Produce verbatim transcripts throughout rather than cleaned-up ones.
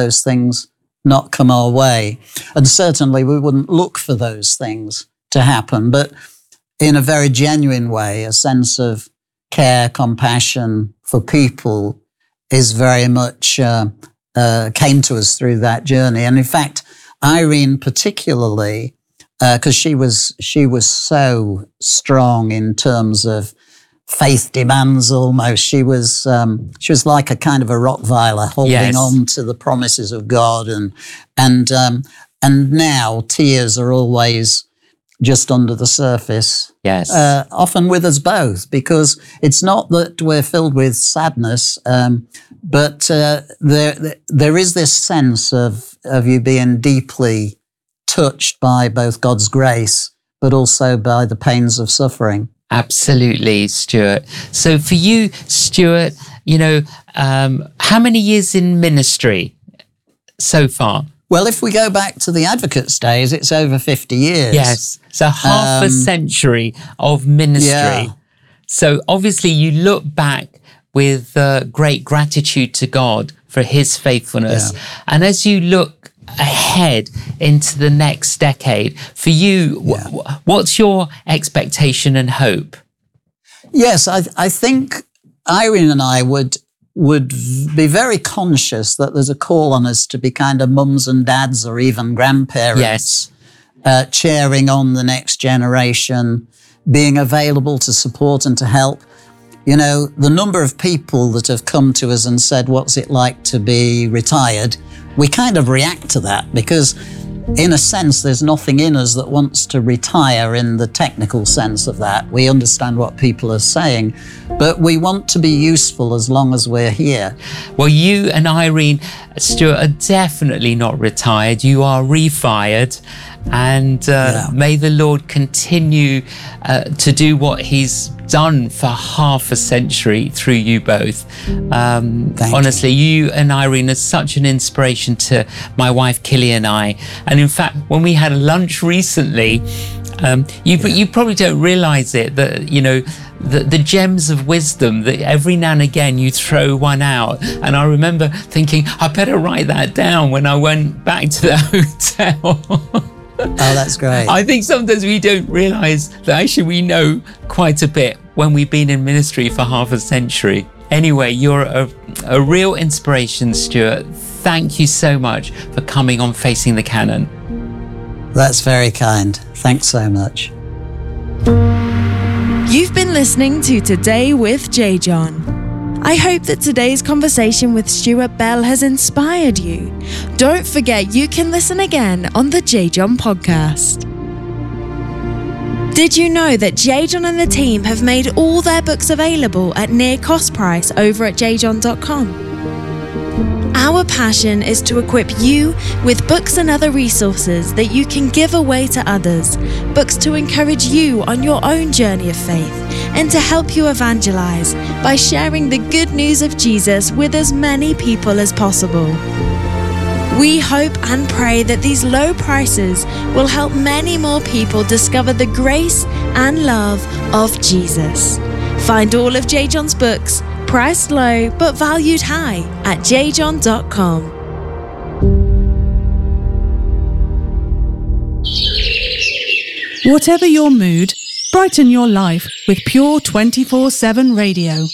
those things not come our way. And certainly we wouldn't look for those things to happen, but in a very genuine way, a sense of care, compassion for people is very much uh, uh, came to us through that journey. And in fact, Irene particularly, because uh, she was she was so strong in terms of faith demands almost. She was um, she was like a kind of a Rottweiler holding yes. on to the promises of God, and and um, and now tears are always just under the surface. Yes, uh, often with us both, because it's not that we're filled with sadness, um, but uh, there there is this sense of of you being deeply touched by both God's grace, but also by the pains of suffering. Absolutely, Stuart. So for you, Stuart, you know, um, how many years in ministry so far? Well, if we go back to the Advocates' days, it's over fifty years. Yes, so half um, a century of ministry. Yeah. So obviously you look back with uh, great gratitude to God for his faithfulness. Yeah. And as you look ahead into the next decade, for you, yeah. w- what's your expectation and hope? Yes, I, I think Irene and I would would be very conscious that there's a call on us to be kind of mums and dads or even grandparents. Yes. Uh, cheering on the next generation, being available to support and to help. You know, the number of people that have come to us and said, what's it like to be retired? We kind of react to that because, in a sense, there's nothing in us that wants to retire in the technical sense of that. We understand what people are saying, but we want to be useful as long as we're here. Well, you and Irene, Stuart, are definitely not retired. You are refired. And uh, yeah. may the Lord continue uh, to do what he's done for half a century through you both. Um, honestly, you. you and Irene are such an inspiration to my wife, Killy, and I. And in fact, when we had lunch recently, um, you, yeah. you probably don't realize it, that, you know, The, the gems of wisdom that every now and again you throw one out. And I remember thinking, I better write that down when I went back to the hotel. Oh, that's great. I think sometimes we don't realise that actually we know quite a bit when we've been in ministry for half a century. Anyway, you're a, a real inspiration, Stuart. Thank you so much for coming on Facing the Canon. That's very kind. Thanks so much. You've been listening to Today with J. John. I hope that today's conversation with Stuart Bell has inspired you. Don't forget you can listen again on the J. John podcast. Did you know that J. John and the team have made all their books available at near cost price over at j john dot com? Our passion is to equip you with books and other resources that you can give away to others, books to encourage you on your own journey of faith, and to help you evangelize by sharing the good news of Jesus with as many people as possible. We hope and pray that these low prices will help many more people discover the grace and love of Jesus. Find all of J. John's books, priced low but valued high, at j john dot com. Whatever your mood, brighten your life with Pure twenty-four seven Radio.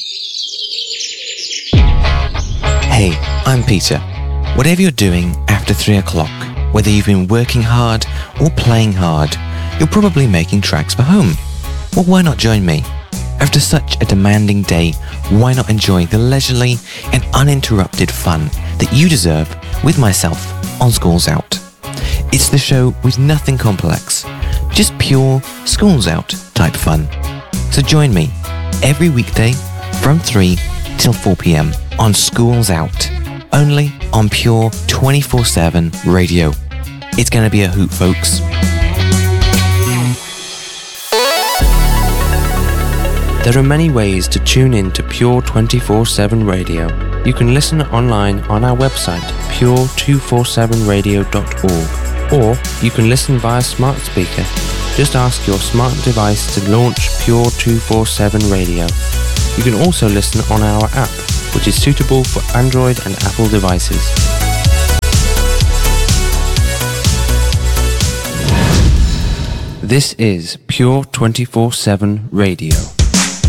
Hey, I'm Peter. Whatever you're doing after three o'clock, whether you've been working hard or playing hard, you're probably making tracks for home. Well, why not join me? After such a demanding day, why not enjoy the leisurely and uninterrupted fun that you deserve with myself on Schools Out? It's the show with nothing complex, just pure Schools Out type fun. So join me every weekday from three till four p.m. on Schools Out, only on Pure twenty-four seven Radio. It's going to be a hoot, folks. There are many ways to tune in to Pure twenty-four seven Radio. You can listen online on our website, pure two forty-seven radio dot org, or you can listen via smart speaker. Just ask your smart device to launch Pure two forty-seven Radio. You can also listen on our app, which is suitable for Android and Apple devices. This is Pure twenty-four seven Radio.